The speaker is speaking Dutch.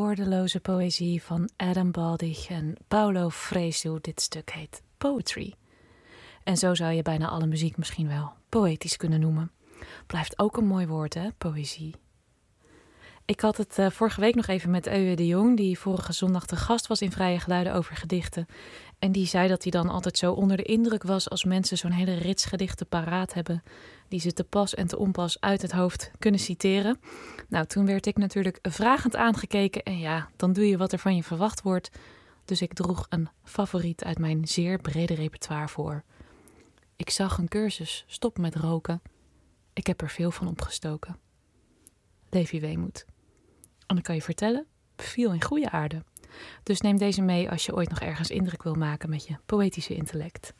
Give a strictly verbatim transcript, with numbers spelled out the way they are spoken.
woordeloze poëzie van Adam Baldig en Paulo Fresu. Dit stuk heet Poetry. En zo zou je bijna alle muziek misschien wel poëtisch kunnen noemen. Blijft ook een mooi woord, hè, poëzie. Ik had het uh, vorige week nog even met Ewe de Jong, die vorige zondag te gast was in Vrije Geluiden over gedichten. En die zei dat hij dan altijd zo onder de indruk was als mensen zo'n hele rits gedichten paraat hebben, die ze te pas en te onpas uit het hoofd kunnen citeren. Nou, toen werd ik natuurlijk vragend aangekeken en ja, dan doe je wat er van je verwacht wordt. Dus ik droeg een favoriet uit mijn zeer brede repertoire voor. Ik zag een cursus Stop met roken. Ik heb er veel van opgestoken. Levi Weemoed. En dan kan je vertellen, viel in goede aarde. Dus neem deze mee als je ooit nog ergens indruk wil maken met je poëtische intellect.